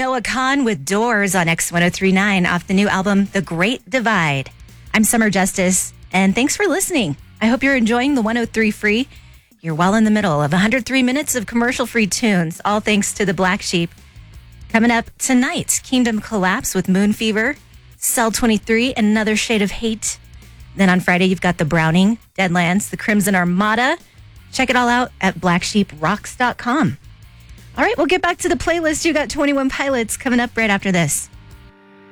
Noah Kahan with Doors on X1039 off the new album, The Great Divide. I'm Summer Justice, and thanks for listening. I hope you're enjoying the 103 Free. You're well in the middle of 103 minutes of commercial-free tunes, all thanks to the Black Sheep. Coming up tonight, Kingdom Collapse with Moon Fever, Cell 23, Another Shade of Hate. Then on Friday, you've got The Browning, Deadlands, The Crimson Armada. Check it all out at blacksheeprocks.com. All right, we'll get back to the playlist. You got 21 Pilots coming up right after this.